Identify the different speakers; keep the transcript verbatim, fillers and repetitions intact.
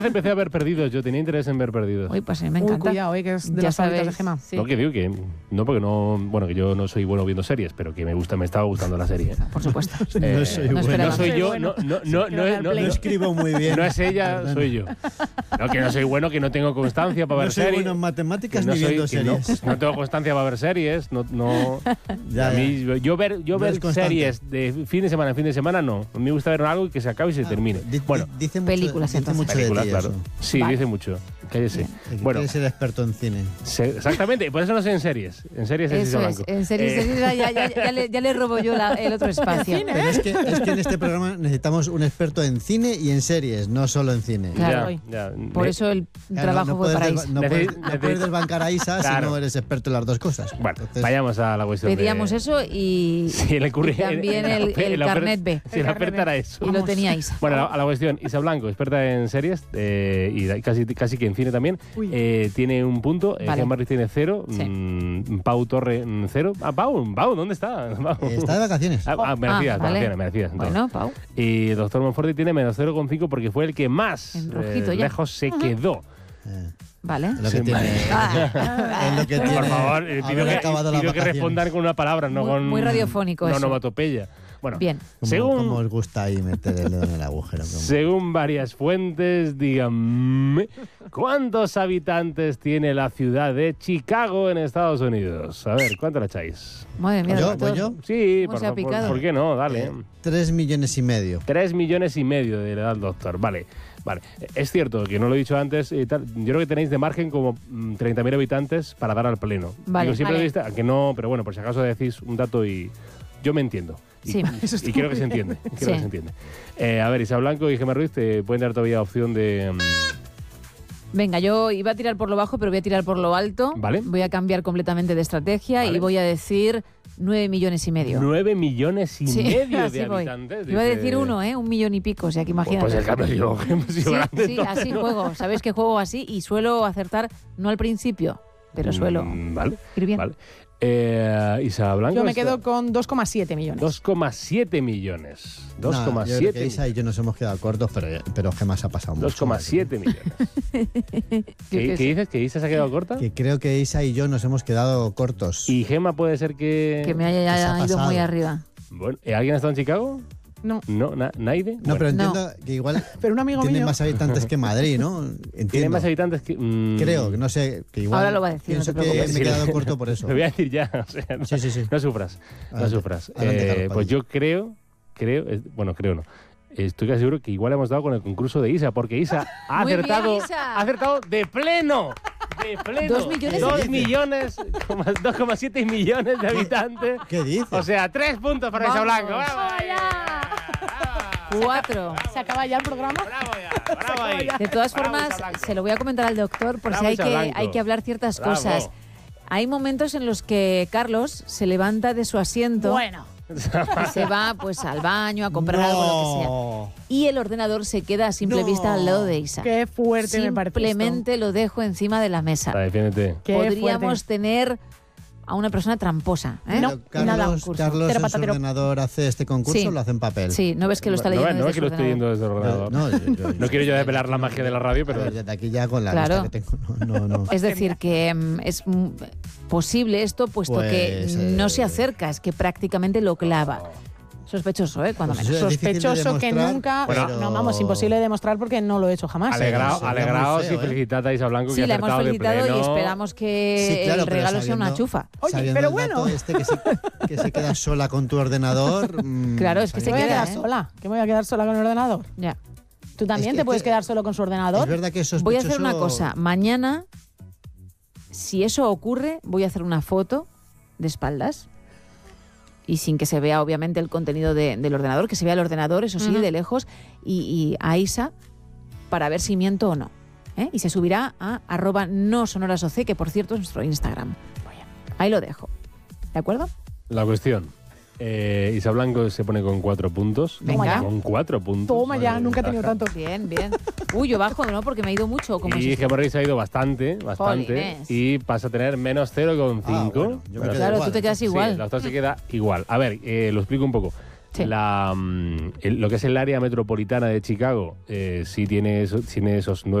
Speaker 1: Empecé a ver Perdidos, yo tenía interés en ver Perdidos.
Speaker 2: Uy, pues a mí me encanta.
Speaker 3: Uy, cuidado, eh, que es de
Speaker 2: Ya
Speaker 3: las favoritas de
Speaker 2: sabéis,
Speaker 3: Gemma.
Speaker 2: sí.
Speaker 1: No, que digo que, no porque no, bueno, que yo no soy bueno viendo series, pero que me gusta, me estaba gustando la serie.
Speaker 2: Por supuesto.
Speaker 1: Eh,
Speaker 4: No soy
Speaker 2: no
Speaker 4: bueno.
Speaker 2: esperaba.
Speaker 1: No soy yo,
Speaker 3: bueno.
Speaker 1: no, no, no, no, es- no,
Speaker 4: No
Speaker 1: no-
Speaker 4: escribo muy bien.
Speaker 1: no es ella, soy yo. No, que no soy bueno, que no tengo constancia para
Speaker 4: No
Speaker 1: ver
Speaker 4: soy
Speaker 1: series.
Speaker 4: bueno en matemáticas
Speaker 1: que no
Speaker 4: ni
Speaker 1: soy-
Speaker 4: viendo
Speaker 1: que no,
Speaker 4: series.
Speaker 1: no tengo constancia para ver series, no, no
Speaker 4: Ya,
Speaker 1: a mí, yo ver, yo
Speaker 4: No
Speaker 1: ver
Speaker 4: eres constante.
Speaker 1: series de fin de semana en fin de semana no. A mí me gusta ver algo y que se acabe y se termine.
Speaker 4: Di- di-
Speaker 1: Bueno,
Speaker 4: dice mucho,
Speaker 2: películas,
Speaker 4: dice
Speaker 2: entonces.
Speaker 4: mucho
Speaker 1: películas,
Speaker 4: de ti
Speaker 1: claro.
Speaker 4: eso.
Speaker 1: Sí,
Speaker 2: Vale.
Speaker 1: dice mucho. Cállese.
Speaker 4: De que
Speaker 1: Bueno,
Speaker 4: quieres ser experto en cine.
Speaker 1: se- exactamente, por eso no sé en series. En series es
Speaker 2: Eso es,
Speaker 1: blanco.
Speaker 2: en series,
Speaker 1: Eh,
Speaker 2: series ya, ya, ya, ya le, ya le robo yo la- el otro espacio.
Speaker 3: cine,
Speaker 4: Pero es que, es que en este programa necesitamos un experto en cine y en series, no solo en cine.
Speaker 2: Claro.
Speaker 1: ya, ya.
Speaker 2: Por
Speaker 1: Ne-
Speaker 2: eso el
Speaker 4: Claro,
Speaker 2: trabajo
Speaker 4: no
Speaker 2: fue
Speaker 4: puedes
Speaker 2: para
Speaker 4: desba-
Speaker 2: Isa.
Speaker 4: No,
Speaker 1: Necesi-
Speaker 4: puedes, no puedes
Speaker 1: necesi-
Speaker 4: desbancar a Isa
Speaker 1: Claro.
Speaker 4: si no eres experto en las dos cosas.
Speaker 1: Bueno,
Speaker 4: Entonces,
Speaker 1: vayamos a la cuestión.
Speaker 2: Pedíamos
Speaker 1: de,
Speaker 2: eso y,
Speaker 1: Sí, le ocurre,
Speaker 2: y también el, el
Speaker 1: la ofer-
Speaker 2: carnet B.
Speaker 1: Sí, la oferta era eso.
Speaker 2: Y lo
Speaker 3: Vamos.
Speaker 2: tenía Isa.
Speaker 1: Bueno, a la, a la cuestión. Isa Blanco, experta en series eh, y da- casi, casi que en cine también,
Speaker 3: Uy.
Speaker 1: eh, tiene un punto. Eh,
Speaker 2: Vale.
Speaker 1: Gemma Ruiz tiene cero.
Speaker 2: Sí.
Speaker 1: mm, Pau Torre, mm, cero. Ah, Pau, Pau, ¿dónde está? Pau.
Speaker 4: eh, está de vacaciones.
Speaker 1: Ah, ah, merecidas,
Speaker 2: Ah, vale.
Speaker 1: vacaciones, merecidas. entonces.
Speaker 2: Bueno, Pau.
Speaker 1: Y doctor Monforti tiene menos cero coma cinco porque fue el que más
Speaker 2: En rojito
Speaker 1: eh,
Speaker 2: ya.
Speaker 1: lejos se quedó.
Speaker 4: Eh,
Speaker 2: Vale.
Speaker 4: es lo que
Speaker 1: Sí,
Speaker 4: tiene.
Speaker 2: Ah.
Speaker 4: Es lo que tiene.
Speaker 1: Por favor, eh, pido,
Speaker 4: haber
Speaker 1: que,
Speaker 4: acabado las
Speaker 1: pido que
Speaker 4: vacaciones.
Speaker 1: respondan con una palabra, no
Speaker 2: Muy-
Speaker 1: con.
Speaker 2: muy radiofónico
Speaker 1: no
Speaker 2: eso.
Speaker 1: onomatopeya. Bueno,
Speaker 2: Bien.
Speaker 4: Como,
Speaker 1: según,
Speaker 4: como os gusta ahí meter el dedo en el agujero. como-
Speaker 1: según varias fuentes, díganme, ¿cuántos habitantes tiene la ciudad de Chicago en Estados Unidos? A ver, ¿cuánto la echáis?
Speaker 2: Madre mía,
Speaker 4: ¿Yo?
Speaker 2: doctor.
Speaker 4: ¿Voy yo?
Speaker 1: Sí,
Speaker 2: ¿Cómo
Speaker 1: por,
Speaker 2: se ha
Speaker 1: favor,
Speaker 2: picado?
Speaker 1: ¿por qué no? Dale.
Speaker 4: Eh, tres millones y medio.
Speaker 1: Tres millones y medio de edad, doctor. Vale, vale. Es cierto que no lo he dicho antes. y tal, yo creo que tenéis de margen como mm, treinta mil habitantes para dar al pleno.
Speaker 2: Vale,
Speaker 1: Digo, siempre
Speaker 2: vale.
Speaker 1: de vista, que no, pero bueno, por si acaso decís un dato y yo me entiendo. Y,
Speaker 2: Sí.
Speaker 1: y, y creo que se entiende. Creo
Speaker 2: Sí.
Speaker 1: que se entiende. Eh, a ver, Isa Blanco y Gemma Ruiz te pueden dar todavía opción de. mm,
Speaker 2: Venga, yo iba a tirar por lo bajo, pero voy a tirar por lo alto.
Speaker 1: Vale.
Speaker 2: Voy a cambiar completamente de estrategia
Speaker 1: Vale.
Speaker 2: y voy a decir nueve millones y medio.
Speaker 1: Nueve millones y
Speaker 2: Sí,
Speaker 1: medio
Speaker 2: así
Speaker 1: de
Speaker 2: voy.
Speaker 1: habitantes.
Speaker 2: Iba a
Speaker 1: dice-
Speaker 2: decir uno, ¿eh? Un millón y pico, o sea que
Speaker 1: Pues,
Speaker 2: imagínate.
Speaker 1: pues el cambio yo, hemos sido
Speaker 2: Sí,
Speaker 1: grandes,
Speaker 2: sí,
Speaker 1: entonces,
Speaker 2: así
Speaker 1: ¿no?
Speaker 2: juego. Sabéis que juego así y suelo acertar, no al principio, pero suelo
Speaker 1: Mm, Vale.
Speaker 2: ir bien.
Speaker 1: Vale. Eh, Isa Blanco.
Speaker 3: Yo me
Speaker 1: está-
Speaker 3: quedo con dos coma siete millones.
Speaker 1: dos coma siete millones. dos coma
Speaker 4: No, yo creo que
Speaker 1: siete.
Speaker 4: Isa y yo nos hemos quedado cortos, pero, pero Gemma se ha pasado mucho.
Speaker 1: dos coma siete millones.
Speaker 2: Yo
Speaker 1: ¿Qué,
Speaker 2: qué
Speaker 1: qué
Speaker 2: sé.
Speaker 1: dices? ¿Que Isa se ha quedado corta?
Speaker 4: Que creo que Isa y yo nos hemos quedado cortos.
Speaker 1: Y Gemma puede ser que.
Speaker 2: Que me
Speaker 4: ¿Qué se
Speaker 2: haya
Speaker 4: ha
Speaker 2: ido muy
Speaker 4: pasado?
Speaker 2: arriba.
Speaker 1: Bueno, ¿eh, ¿alguien ha estado en Chicago?
Speaker 3: No,
Speaker 1: No, na- ¿Naide?
Speaker 4: No,
Speaker 1: Bueno,
Speaker 4: pero
Speaker 2: No.
Speaker 4: entiendo que igual
Speaker 3: pero un amigo
Speaker 4: tiene
Speaker 3: mío.
Speaker 4: más habitantes que Madrid, ¿no?
Speaker 1: Tiene
Speaker 4: Entiendo.
Speaker 1: más habitantes que. mm,
Speaker 4: Creo, que no sé, que igual.
Speaker 2: Ahora lo va a decir, no
Speaker 4: Pienso
Speaker 2: te
Speaker 4: que
Speaker 2: preocupes.
Speaker 4: me he quedado corto por eso.
Speaker 1: Lo voy a decir ya. O sea, no,
Speaker 4: Sí, sí, sí.
Speaker 1: no sufras. No
Speaker 4: Adelante,
Speaker 1: sufras.
Speaker 4: adelante,
Speaker 1: Eh,
Speaker 4: Carlos
Speaker 1: pues
Speaker 4: Padilla.
Speaker 1: yo creo, creo, es- bueno, creo no. Estoy casi seguro que igual hemos dado con el concurso de Isa, porque Isa ha
Speaker 2: Muy bien,
Speaker 1: acertado,
Speaker 2: Isa.
Speaker 1: ha acertado de pleno. De pleno.
Speaker 2: Dos millones y
Speaker 1: Dos
Speaker 4: medio.
Speaker 1: millones, coma- dos coma siete millones de habitantes.
Speaker 4: ¿Qué dices?
Speaker 1: O sea, tres puntos para Isa
Speaker 2: Vamos.
Speaker 1: Blanco. ¡Bravo! ahí! ¡Bravo!
Speaker 2: Cuatro.
Speaker 3: ¿Se acaba ya el programa?
Speaker 1: ¡Bravo ya! ¡Bravo ahí!
Speaker 2: De todas
Speaker 1: Bravo,
Speaker 2: formas,
Speaker 1: Isa Blanco.
Speaker 2: se lo voy a comentar al doctor por
Speaker 1: Bravo,
Speaker 2: si hay
Speaker 1: Isa
Speaker 2: que,
Speaker 1: Blanco.
Speaker 2: hay que hablar ciertas
Speaker 1: Bravo.
Speaker 2: cosas. Hay momentos en los que Carlos se levanta de su asiento
Speaker 3: Bueno.
Speaker 2: y se va pues al baño a comprar algo, lo que sea.
Speaker 4: No.
Speaker 2: Y el ordenador se queda a simple
Speaker 4: No.
Speaker 2: vista al lado de Isa.
Speaker 3: Qué fuerte me parece.
Speaker 2: Simplemente lo dejo encima de la mesa.
Speaker 1: Va, defiéndete.
Speaker 3: Qué
Speaker 2: Podríamos
Speaker 3: fuerte.
Speaker 2: tener a una persona tramposa. ¿eh?
Speaker 3: No,
Speaker 4: Pero
Speaker 3: nada, un
Speaker 4: Carlos,
Speaker 3: curso.
Speaker 4: Carlos
Speaker 3: Cero
Speaker 4: en su
Speaker 3: patatero.
Speaker 4: ordenador hace este concurso
Speaker 2: Sí.
Speaker 4: o lo hace en papel.
Speaker 2: Sí, no ves que lo está
Speaker 1: No,
Speaker 2: leyendo
Speaker 1: no,
Speaker 2: desde
Speaker 1: es que
Speaker 2: su
Speaker 1: lo estoy
Speaker 2: ordenador.
Speaker 1: viendo desde el ordenador.
Speaker 4: No, yo- yo-
Speaker 1: No quiero yo desvelar la magia de la radio,
Speaker 4: A
Speaker 1: pero.
Speaker 4: ver, desde aquí ya con la
Speaker 2: Claro.
Speaker 4: lista que tengo. No, no, no.
Speaker 2: Es decir, que mm, es mm, posible esto, puesto que
Speaker 4: Pues,
Speaker 2: no
Speaker 4: eh,
Speaker 2: se acerca, es que prácticamente lo clava. Sospechoso, ¿eh? Cuando
Speaker 4: Pues
Speaker 2: menos.
Speaker 4: eso es difícil de
Speaker 3: Sospechoso que
Speaker 4: demostrar,
Speaker 3: nunca.
Speaker 4: pero-
Speaker 3: No, vamos, imposible de demostrar porque no lo he hecho jamás.
Speaker 1: Alegrao,
Speaker 4: sería muy
Speaker 1: alegraos
Speaker 4: feo,
Speaker 1: y
Speaker 4: ¿eh?
Speaker 1: felicitad a Isa Blanco
Speaker 2: Sí,
Speaker 1: que ha
Speaker 2: la hemos
Speaker 1: acertado de
Speaker 2: felicitado y
Speaker 1: pleno.
Speaker 2: esperamos que
Speaker 4: Sí, claro,
Speaker 2: el
Speaker 4: pero
Speaker 2: regalo sea una
Speaker 4: sabiendo-
Speaker 2: chufa.
Speaker 3: Oye,
Speaker 4: sabiendo
Speaker 3: pero
Speaker 4: el dato
Speaker 3: bueno.
Speaker 4: este que se, que se queda sola con tu ordenador. mm,
Speaker 2: Claro, es que
Speaker 3: ¿Qué
Speaker 2: se
Speaker 3: me voy a
Speaker 2: queda,
Speaker 3: quedar
Speaker 2: ¿eh?
Speaker 3: sola? ¿Que me voy a quedar sola con el ordenador?
Speaker 2: Ya.
Speaker 3: ¿Tú también
Speaker 4: Es que-
Speaker 3: te puedes
Speaker 4: es que-
Speaker 3: quedar solo con su ordenador?
Speaker 4: Es verdad que es
Speaker 2: Voy a hacer una
Speaker 4: sospechoso-
Speaker 2: cosa. Mañana, si eso ocurre, voy a hacer una foto de espaldas y sin que se vea obviamente el contenido de- del ordenador, que se vea el ordenador, eso sí,
Speaker 3: Ujú.
Speaker 2: de lejos, y, y a Isa para ver si miento o no. ¿eh? Y se subirá a arroba no sonorasoc, que por cierto es nuestro Instagram. Ahí lo dejo. ¿De acuerdo?
Speaker 1: La cuestión. Eh, Isa Blanco se pone con cuatro puntos.
Speaker 2: Venga.
Speaker 3: ya.
Speaker 1: Con cuatro puntos.
Speaker 3: Toma ya,
Speaker 1: Vale,
Speaker 3: nunca he tenido
Speaker 1: ventaja.
Speaker 3: tanto.
Speaker 2: Bien, bien. Uy, yo bajo, ¿no? Porque me ha ido mucho. Como
Speaker 1: Y Gemma Ruiz ha ido bastante, bastante.
Speaker 2: Jolines.
Speaker 1: Y pasa a tener menos cero coma cinco.
Speaker 4: Ah, bueno, yo me quedo
Speaker 2: Claro,
Speaker 4: igual,
Speaker 2: tú te quedas
Speaker 1: Sí,
Speaker 2: igual.
Speaker 1: la otra se queda igual. A ver, eh, lo explico un poco.
Speaker 2: Sí.
Speaker 1: La, mm, el- lo que es el área metropolitana de Chicago, eh, sí tiene, eso- tiene esos nueve